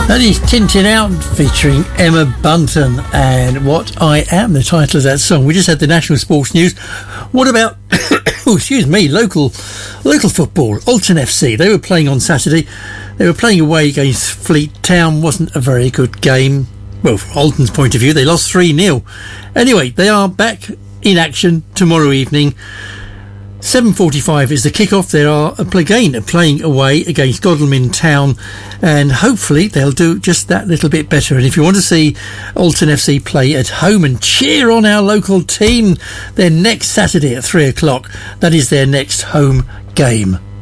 That is Tintin Out featuring Emma Bunton and What I Am, the title of that song. We just had the national sports news. What about, local football? Alton FC, they were playing on Saturday. They were playing away against Fleet Town. Wasn't a very good game. Well, from Alton's point of view, they lost 3-0. Anyway, they are back in action tomorrow evening. 7:45 is the kick-off. They are playing away against Godalming Town, and hopefully they'll do just that little bit better. And if you want to see Alton FC play at home and cheer on our local team, then next Saturday at 3 o'clock, that is their next home game.